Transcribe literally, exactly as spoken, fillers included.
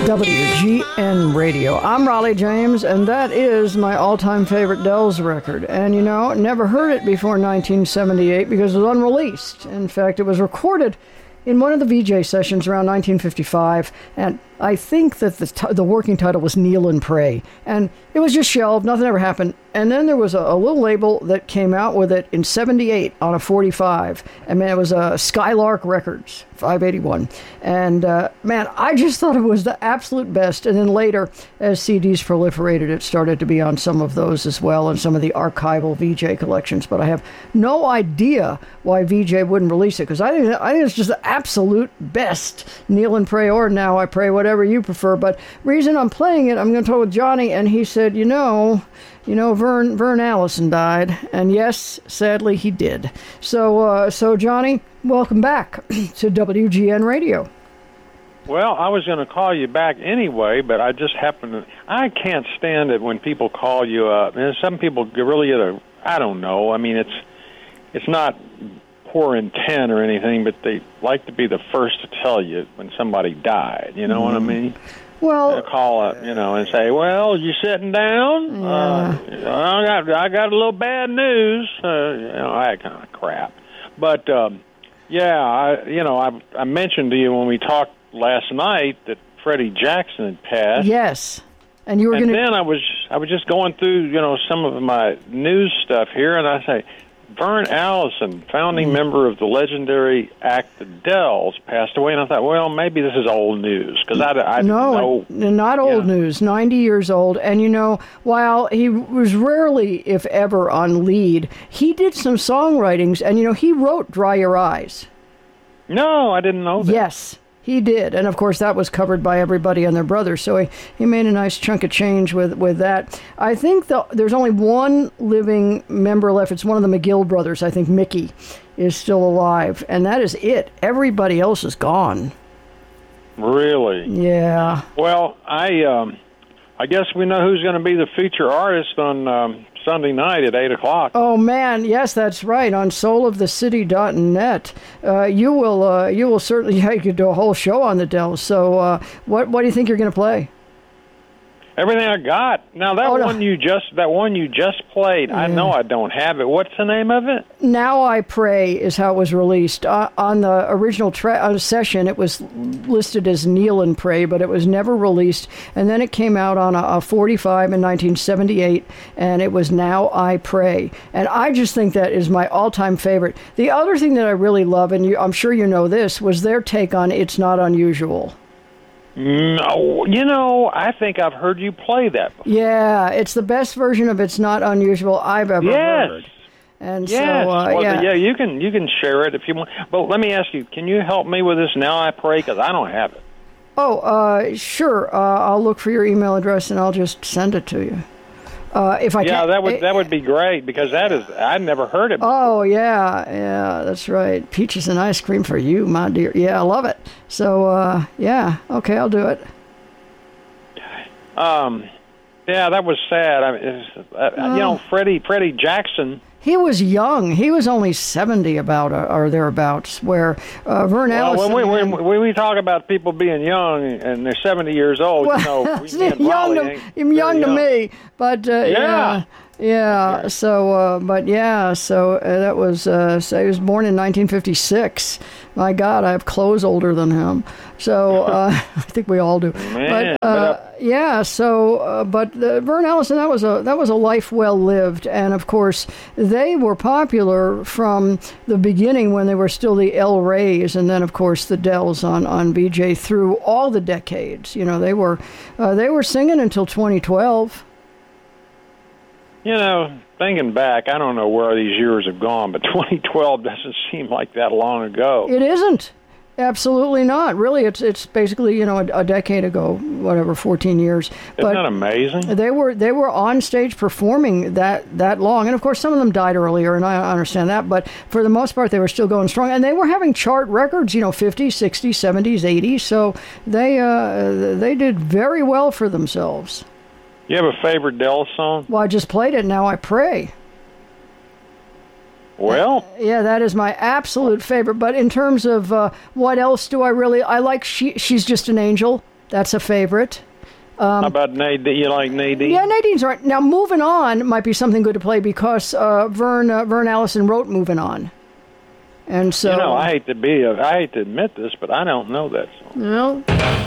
W G N Radio. I'm Raleigh James, and that is my all-time favorite Dells record. And, you know, never heard it before nineteen seventy-eight because it was unreleased. In fact, it was recorded in one of the V J sessions around nineteen fifty-five, and I think that the t- the working title was Kneel and Pray. And it was just shelved, nothing ever happened. And then there was a, a little label that came out with it in seventy-eight on a forty-five. And man, it was uh, Skylark Records, five eighty-one. And uh, man, I just thought it was the absolute best. And then later, as C Ds proliferated, it started to be on some of those as well, and some of the archival V J collections. But I have no idea why V J wouldn't release it, because I think, I think it's just the absolute best. Kneel and Pray, or Now I Pray, whatever you prefer. But reason I'm playing it, I'm going to talk with Johnny, and he said, you know... You know, Vern Vern Allison died, and yes, sadly, he did. So, uh, so Johnny, welcome back to W G N Radio. Well, I was going to call you back anyway, but I just happened to... I can't stand it when people call you up. And some people really get a... I don't know. I mean, it's it's not poor intent or anything, but they like to be the first to tell you when somebody died. You know mm. what I mean? Well, They'll call up, you know, and say, "Well, you sitting down? Yeah. Uh, I got, I got a little bad news." Uh, you know, that kind of crap. But um, yeah, I, you know, I, I mentioned to you when we talked last night that Freddie Jackson had passed. Yes, and you were and going to. then I was, I was just going through, you know, some of my news stuff here, and I say, Vern Allison, founding mm. member of the legendary act The Dells, passed away, and I thought, well, maybe this is old news, because I, I no, didn't know. Not old yeah. news, ninety years old. And, you know, while he was rarely, if ever, on lead, he did some songwritings, and, you know, he wrote Dry Your Eyes. No, I didn't know that. Yes. He did, and of course that was covered by everybody and their brothers, so he, he made a nice chunk of change with, with that. I think the, there's only one living member left. It's one of the McGill brothers. I think Mickey is still alive, and that is it. Everybody else is gone. Really? Yeah. Well, I um, I guess we know who's going to be the feature artist on um, Sunday night at eight o'clock. Oh, man, yes, that's right, on soul of the city dot net. Uh, you will uh, you will certainly, yeah, you could do a whole show on the Dells. So uh, what what do you think you're going to play? Everything I got. Now, that oh, no. one you just that one you just played, yeah. I know I don't have it. What's the name of it? Now I Pray is how it was released. Uh, on the original tra- uh, session, it was listed as Kneel and Pray, but it was never released. And then it came out on a, a forty-five in nineteen seventy-eight, and it was Now I Pray. And I just think that is my all-time favorite. The other thing that I really love, and you, I'm sure you know this, was their take on It's Not Unusual. No, you know, I think I've heard you play that before. Yeah, it's the best version of It's Not Unusual I've ever yes. heard. And yes. so, uh, well, yeah. yeah, you can you can share it if you want. But let me ask you, can you help me with this Now I Pray? Because I don't have it. Oh, uh, sure. Uh, I'll look for your email address and I'll just send it to you. Uh, if I yeah, can, that would that would be great, because that is I've never heard it before. Oh yeah, yeah, that's right. Peaches and ice cream for you, my dear. Yeah, I love it. So uh, yeah, okay, I'll do it. Um, yeah, that was sad. I mean, it's, uh, Oh. you know, Freddie Freddie Jackson. He was young. He was only seventy about uh, or thereabouts. Where uh, Vern well, Allison. when we when, when we talk about people being young and they're seventy years old, well, you know, we young to, young, young to me, but uh, yeah. yeah. Yeah, so, uh, but yeah, so uh, that was, uh, so he was born in nineteen fifty-six. My God, I have clothes older than him. So, uh, I think we all do. Man, but, uh, yeah, so, uh, but uh, Vern Allison, that was a, that was a life well lived. And of course, they were popular from the beginning when they were still the El Rays. And then, of course, the Dells on, on V J through all the decades. You know, they were, uh, they were singing until twenty twelve. You know, thinking back, I don't know where these years have gone, but twenty twelve doesn't seem like that long ago. It isn't. Absolutely not. Really, it's it's basically, you know, a, a decade ago, whatever, fourteen years. Isn't but that amazing? They were they were on stage performing that that long, and of course some of them died earlier, and I understand that. But for the most part, they were still going strong, and they were having chart records, you know, fifties, sixties, seventies, eighties. So they uh, they did very well for themselves. You have a favorite Dells song? Well, I just played it. Now I Pray. Well, yeah, that is my absolute favorite. But in terms of uh, what else do I really, I like she, She's Just an Angel. That's a favorite. Um, How about Nadine? You like Nadine? Yeah, Nadine's right. Now, Moving On might be something good to play because uh, Vern uh, Vern Allison wrote Moving On. And so, you know, I hate to be, a, I hate to admit this, but I don't know that song. Well,